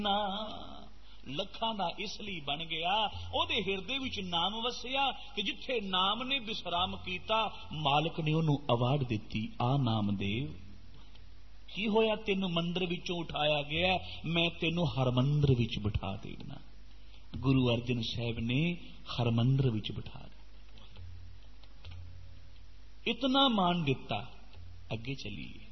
ना लखां दा इसलिए बन गया, ओदे हिरदे विच नाम वसिया कि जिथे नाम ने विश्राम कीता मालिक ने उन्होंने अवार्ड दिती, आ नामदेव की होया तेनू मंदिर विचों उठाया गया, मैं तेनू हरमंदिर विच बिठा देना। गुरु अर्जन साहब ने हरमंदिर विच बिठा दिया, इतना मान दिता। अगे चलिए।